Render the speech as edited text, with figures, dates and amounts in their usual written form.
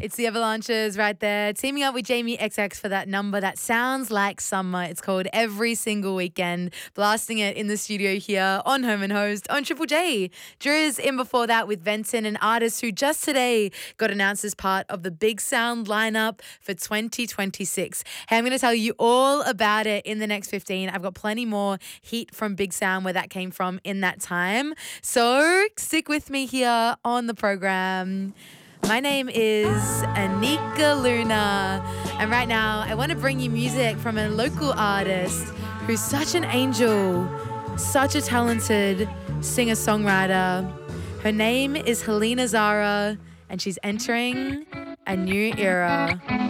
It's the Avalanches right there, teaming up with Jamie XX for that number that sounds like summer. It's called Every Single Weekend, blasting it in the studio here on Home and Host on Triple J. Driz in before that with Venton, an artist who just today got announced as part of the Big Sound lineup for 2026. Hey, I'm going to tell you all about it in the next 15. I've got plenty more heat from Big Sound, where that came from in that time. So stick with me here on the program. My name is Anika Luna, and right now I want to bring you music from a local artist who's such an angel, such a talented singer-songwriter. Her name is Helena Zara, and she's entering a new era.